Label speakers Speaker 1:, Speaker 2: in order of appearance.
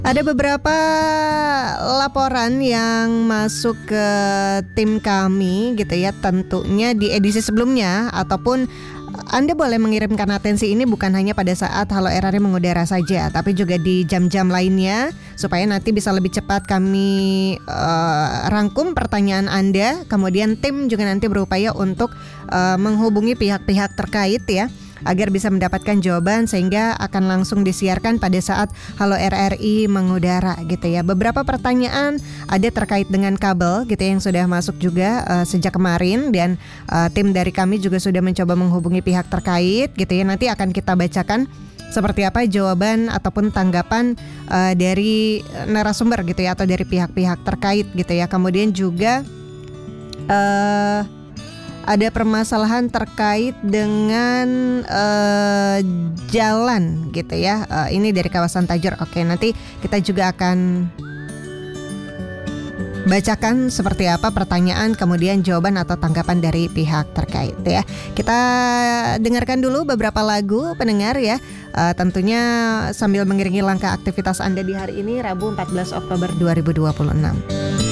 Speaker 1: Ada beberapa laporan yang masuk ke tim kami gitu ya, tentunya di edisi sebelumnya ataupun Anda boleh mengirimkan atensi ini bukan hanya pada saat Halo RRI mengudara saja, tapi juga di jam-jam lainnya supaya nanti bisa lebih cepat kami rangkum pertanyaan Anda. Kemudian tim juga nanti berupaya untuk menghubungi pihak-pihak terkait ya, agar bisa mendapatkan jawaban sehingga akan langsung disiarkan pada saat Halo RRI mengudara gitu ya. Beberapa pertanyaan ada terkait dengan kabel gitu ya, yang sudah masuk juga sejak kemarin, dan tim dari kami juga sudah mencoba menghubungi pihak terkait gitu ya. Nanti akan kita bacakan seperti apa jawaban ataupun tanggapan dari narasumber gitu ya, atau dari pihak-pihak terkait gitu ya. Kemudian juga ada permasalahan terkait dengan jalan gitu ya. Ini dari kawasan Tajur. Oke, nanti kita juga akan bacakan seperti apa pertanyaan, kemudian jawaban atau tanggapan dari pihak terkait ya. Kita dengarkan dulu beberapa lagu pendengar ya. Tentunya sambil mengiringi langkah aktivitas Anda di hari ini, Rabu 14 Oktober 2026.